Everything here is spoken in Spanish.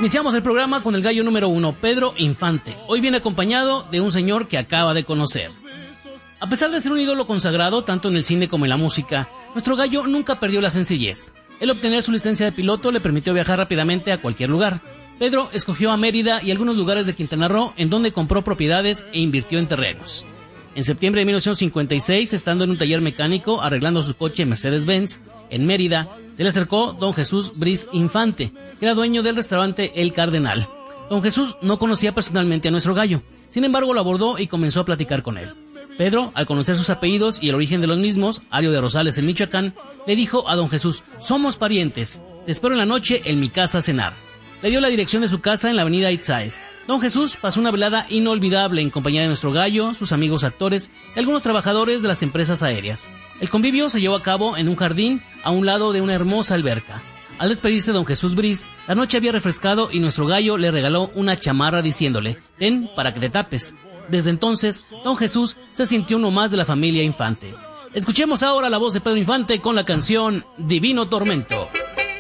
Iniciamos el programa con el gallo número 1, Pedro Infante. Hoy viene acompañado de un señor que acaba de conocer. A pesar de ser un ídolo consagrado tanto en el cine como en la música, nuestro gallo nunca perdió la sencillez. El obtener su licencia de piloto le permitió viajar rápidamente a cualquier lugar. Pedro escogió a Mérida y algunos lugares de Quintana Roo, en donde compró propiedades e invirtió en terrenos. En septiembre de 1956, estando en un taller mecánico arreglando su coche Mercedes-Benz en Mérida, se le acercó don Jesús Briz Infante, que era dueño del restaurante El Cardenal. Don Jesús no conocía personalmente a nuestro gallo, sin embargo lo abordó y comenzó a platicar con él. Pedro, al conocer sus apellidos y el origen de los mismos, Ario de Rosales en Michoacán, le dijo a don Jesús: somos parientes, te espero en la noche en mi casa a cenar. Le dio la dirección de su casa en la avenida Itzáes. Don Jesús pasó una velada inolvidable en compañía de nuestro gallo, sus amigos actores y algunos trabajadores de las empresas aéreas. El convivio se llevó a cabo en un jardín a un lado de una hermosa alberca. Al despedirse don Jesús Briz, la noche había refrescado y nuestro gallo le regaló una chamarra diciéndole: ten para que te tapes. Desde entonces, don Jesús se sintió uno más de la familia Infante. Escuchemos ahora la voz de Pedro Infante con la canción Divino Tormento.